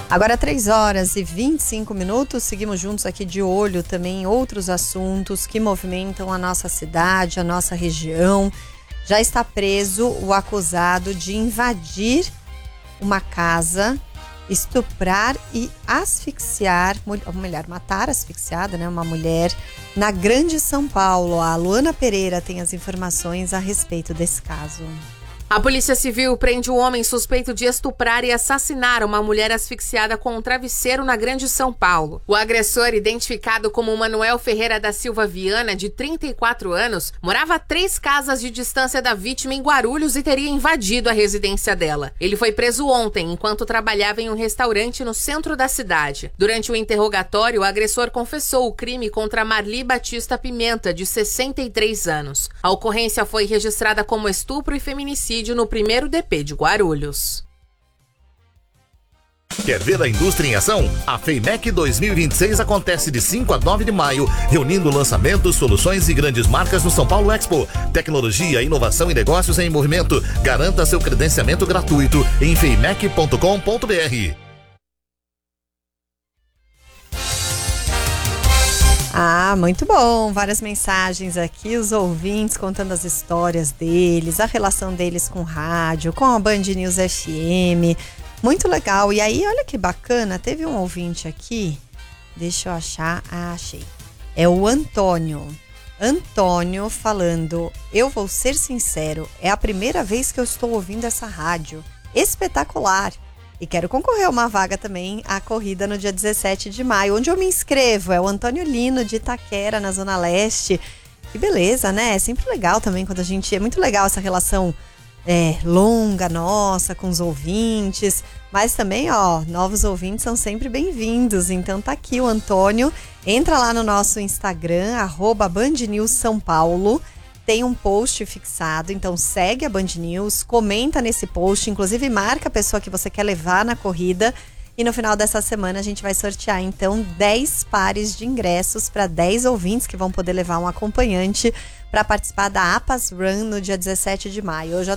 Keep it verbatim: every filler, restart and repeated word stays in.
Agora três horas e vinte e cinco minutos, seguimos juntos aqui de olho também em outros assuntos que movimentam a nossa cidade, a nossa região. Já está preso o acusado de invadir uma casa, estuprar e asfixiar, mulher, matar asfixiada, né, uma mulher na Grande São Paulo. A Luana Pereira tem as informações a respeito desse caso. A Polícia Civil prende um homem suspeito de estuprar e assassinar uma mulher asfixiada com um travesseiro na Grande São Paulo. O agressor, identificado como Manuel Ferreira da Silva Viana, de trinta e quatro anos, morava a três casas de distância da vítima em Guarulhos e teria invadido a residência dela. Ele foi preso ontem, enquanto trabalhava em um restaurante no centro da cidade. Durante o interrogatório, o agressor confessou o crime contra Marli Batista Pimenta, de sessenta e três anos. A ocorrência foi registrada como estupro e feminicídio no primeiro D P de Guarulhos. Quer ver a indústria em ação? A FEIMEC dois mil e vinte e seis acontece de cinco a nove de maio, reunindo lançamentos, soluções e grandes marcas no São Paulo Expo. Tecnologia, inovação e negócios em movimento. Garanta seu credenciamento gratuito em feimec ponto com ponto br. Ah, muito bom. Várias mensagens aqui, os ouvintes contando as histórias deles, a relação deles com rádio, com a Band News F M. Muito legal. E aí, olha que bacana, teve um ouvinte aqui, deixa eu achar, ah, achei. É o Antônio. Antônio falando, eu vou ser sincero, é a primeira vez que eu estou ouvindo essa rádio. Espetacular. E quero concorrer a uma vaga também à corrida no dia dezessete de maio. Onde eu me inscrevo? É o Antônio Lino, de Itaquera, na Zona Leste. Que beleza, né? É sempre legal também quando a gente... É muito legal essa relação é, longa nossa com os ouvintes. Mas também, ó, novos ouvintes são sempre bem-vindos. Então tá aqui o Antônio. Entra lá no nosso Instagram, arroba Band News São Paulo. Tem um post fixado, então segue a Band News, comenta nesse post, inclusive marca a pessoa que você quer levar na corrida. E no final dessa semana a gente vai sortear, então, dez pares de ingressos para dez ouvintes que vão poder levar um acompanhante para participar da APAS Run no dia dezessete de maio. Eu já